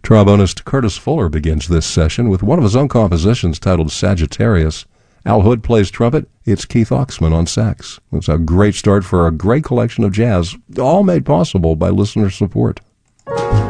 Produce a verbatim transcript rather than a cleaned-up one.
Trombonist Curtis Fuller begins this session with one of his own compositions titled Sagittarius. Al Hood plays trumpet. It's Keith Oxman on sax. It's a great start for a great collection of jazz, all made possible by listener support.